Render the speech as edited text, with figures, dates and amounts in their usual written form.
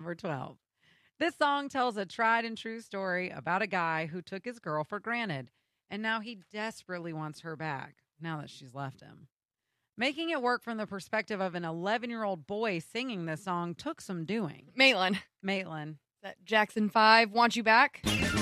number 12. This song tells a tried and true story about a guy who took his girl for granted, and now he desperately wants her back now that she's left him. Making it work from the perspective of an 11-year-old boy singing this song took some doing. Maitland. Maitland. That Jackson 5, Want You Back?